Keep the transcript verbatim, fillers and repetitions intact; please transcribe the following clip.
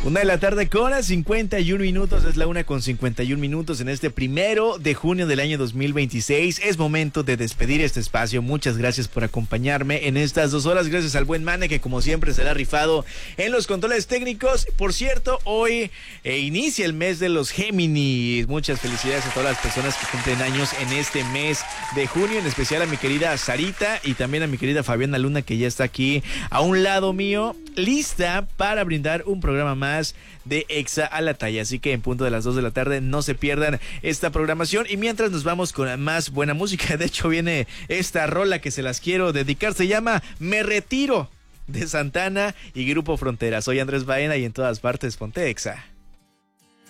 Una de la tarde con cincuenta y un minutos, es la una con cincuenta y un minutos en este primero de junio del año dos mil veintiséis. Es momento de despedir este espacio. Muchas gracias por acompañarme en estas dos horas. Gracias al buen Mane, que como siempre será rifado en los controles técnicos. Por cierto, hoy eh, inicia el mes de los Géminis. Muchas felicidades a todas las personas que cumplen años en este mes de junio, en especial a mi querida Sarita y también a mi querida Fabiana Luna, que ya está aquí a un lado mío, lista para brindar un programa más de Exa a la Talla. Así que en punto de las dos de la tarde no se pierdan esta programación, y mientras nos vamos con más buena música. De hecho viene esta rola que se las quiero dedicar, se llama Me Retiro, de Santana y Grupo Frontera. Soy Andrés Baena y en todas partes ponte Exa.